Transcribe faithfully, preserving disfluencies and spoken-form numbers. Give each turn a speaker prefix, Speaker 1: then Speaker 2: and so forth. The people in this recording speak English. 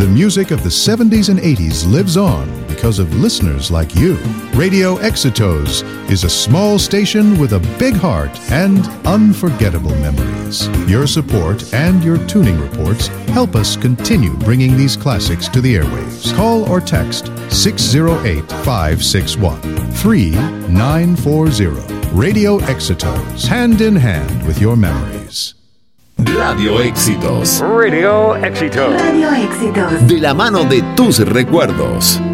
Speaker 1: The music of the seventies and eighties lives on because of listeners like you. Radio Éxitos is a small station with a big heart and unforgettable memories. Your support and your tuning reports help us continue bringing these classics to the airwaves. Call or text six oh eight, five six one, three nine four zero. Radio Éxitos, hand in hand with your memories.
Speaker 2: Radio Éxitos.
Speaker 3: Radio Éxitos.
Speaker 4: Radio Éxitos.
Speaker 2: De la mano de tus recuerdos.